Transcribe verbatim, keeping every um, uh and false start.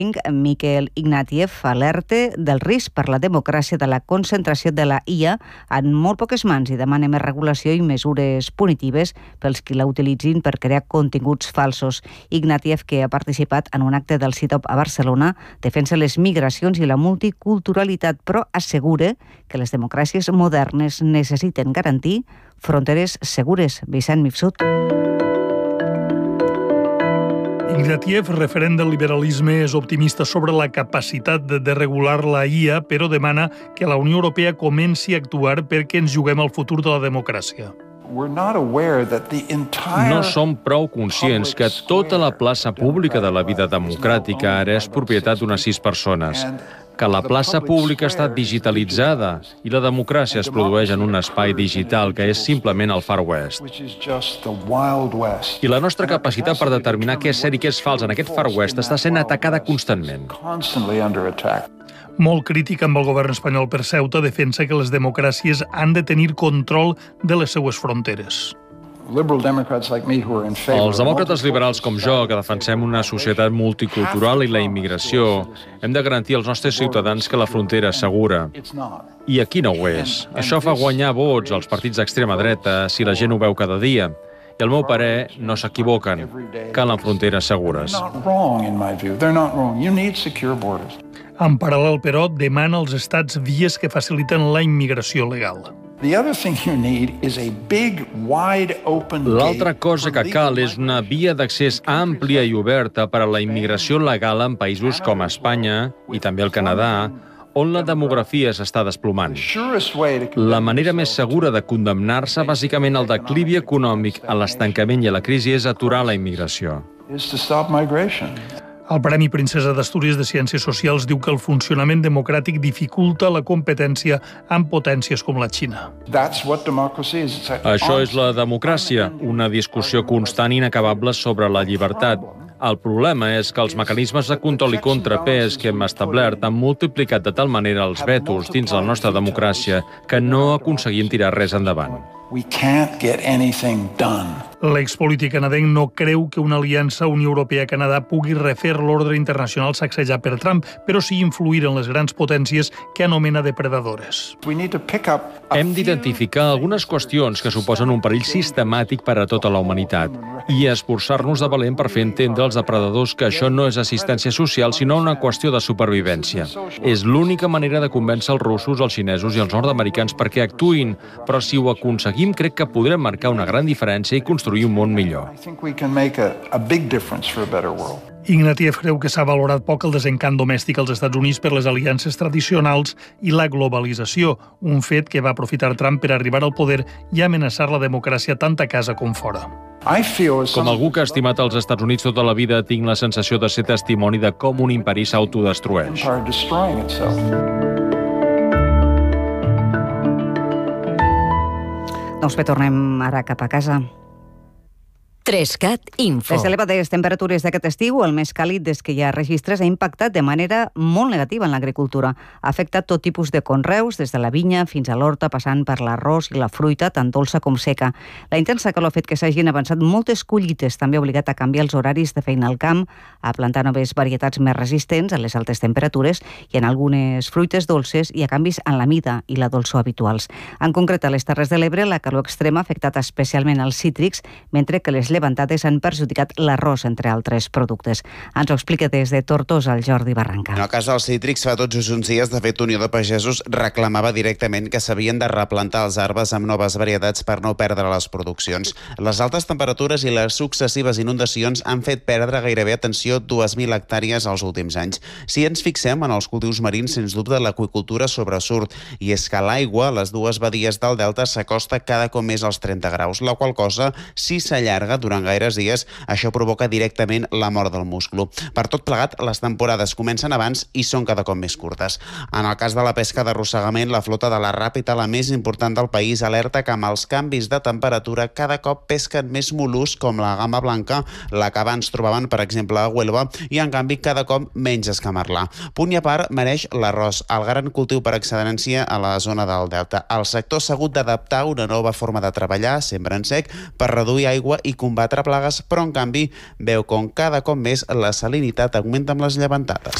Miquel Ignatieff alerta del risc per la democràcia de la concentració de la I A en molt poques mans i demana més regulació i mesures punitives pels qui la utilitzin per crear continguts falsos. Ignatieff, que ha participat en un acte del CITOP a Barcelona, defensa les migracions i la multiculturalitat, però assegura que les democràcies modernes necessiten garantir fronteres segures. Vicent Mifsud. Ignatieff, referent del liberalisme, és optimista sobre la capacitat de, de regular la I A, però demana que la Unió Europea comenci a actuar perquè ens juguem el futur de la democràcia. No som prou conscients que tota la plaça pública de la vida democràtica ara és propietat d'unes sis persones, que la plaça pública està digitalitzada i la democràcia es produeix en un espai digital que és simplement el Far West. I la nostra capacitat per determinar què és cert i què és fals en aquest Far West està sent atacada constantment. Molt crític amb el govern espanyol per Ceuta, defensa que les democràcies han de tenir control de les seues fronteres. Els demòcrates liberals com jo, que defensem una societat multicultural i la immigració, hem de garantir als nostres ciutadans que la frontera és segura. I aquí no ho és. Això fa guanyar vots als partits d'extrema dreta si la gent ho veu cada dia. I al meu parer, no s'equivoquen. Calen fronteres segures. En paral·lel, però, demana als estats vies que faciliten la immigració legal. L'altra cosa que cal és una via d'accés àmplia i oberta per a la immigració legal en països com Espanya i també el Canadà, on la demografia s'està desplomant. La manera més segura de condemnar-se bàsicament al declivi econòmic, a l'estancament i a la crisi és aturar la immigració. El Premi Princesa d'Astúries de Ciències Socials diu que el funcionament democràtic dificulta la competència amb potències com la Xina. Això és la democràcia, una discussió constant i inacabable sobre la llibertat. El problema és que els mecanismes de control i contrapès que hem establert han multiplicat de tal manera els vetos dins la nostra democràcia que no aconseguim tirar res endavant. L'expolític canadenc no creu que una aliança Unió Europea-Canadà pugui refer l'ordre internacional sacsejat per Trump, però sí influir en les grans potències que anomena depredadores. Hem d'identificar algunes qüestions que suposen un perill sistemàtic per a tota la humanitat i esforçar-nos de valent per fer entendre als depredadors que això no és assistència social, sinó una qüestió de supervivència. És l'única manera de convèncer els russos, els xinesos i els nord-americans perquè actuïn, però si ho aconseguim crec que podrem marcar una gran diferència i construir un món millor. Ignatieff creu que s'ha valorat poc el desencant domèstic als Estats Units per les aliances tradicionals i la globalització, un fet que va aprofitar Trump per arribar al poder i amenaçar la democràcia tant a casa com fora. Com algú que ha estimat els Estats Units tota la vida, tinc la sensació de ser testimoni de com un imperi s'autodestrueix. Doncs bé, tornem ara cap a casa. Trescat Info. Les elevades temperatures d'aquest estiu, el més càlid des que hi ha registres, ha impactat de manera molt negativa en l'agricultura. Ha afectat tot tipus de conreus, des de la vinya fins a l'horta, passant per l'arròs i la fruita, tant dolça com seca. La intensa calor ha fet que s'hagin avançat moltes collites, també ha obligat a canviar els horaris de feina al camp, a plantar noves varietats més resistents a les altes temperatures i en algunes fruites dolces i a canvis en la mida i la dolçor habituals. En concret, a les Terres de l'Ebre, la calor extrema ha afectat especialment els cítrics, mentre que les levantades han perjudicat l'arròs, entre altres productes. Ens ho explica des de Tortosa el Jordi Barranca. En el cas dels cítrics, fa tots uns dies, de fet, Unió de Pagesos reclamava directament que s'havien de replantar els arbres amb noves varietats per no perdre les produccions. Les altes temperatures i les successives inundacions han fet perdre gairebé, atenció, dues mil hectàrees als últims anys. Si ens fixem en els cultius marins, sens dubte l'aqüicultura sobresurt, i és que l'aigua a les dues badies del delta s'acosta cada cop més als trenta graus, la qual cosa, si s'allarga durant gaires dies, això provoca directament la mort del musclo. Per tot plegat, les temporades comencen abans i són cada cop més curtes. En el cas de la pesca d'arrossegament, la flota de la Ràpita, la més important del país, alerta que amb els canvis de temperatura cada cop pesquen més mol·luscs com la gamba blanca, la que abans trobaven, per exemple, a Huelva, i en canvi cada cop menys escamarlar. Punt i a part mereix l'arròs, el gran cultiu per excel·lència a la zona del delta. El sector s'ha hagut d'adaptar a una nova forma de treballar, sembra en sec, per reduir aigua i complir combatre plagues, però en canvi veu com cada cop més la salinitat augmenta amb les llevantades.